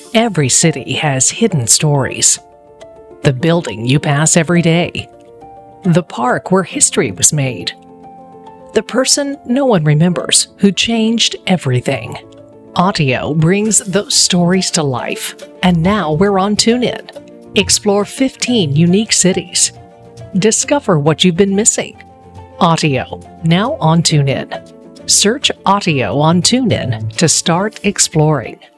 Every city has hidden stories. The building you pass every day. The park where history was made. The person no one remembers who changed everything. Audio brings those stories to life, and now we're on TuneIn. Explore 15 unique cities. Discover what you've been missing. Audio, now on TuneIn. Search Audio on TuneIn to start exploring.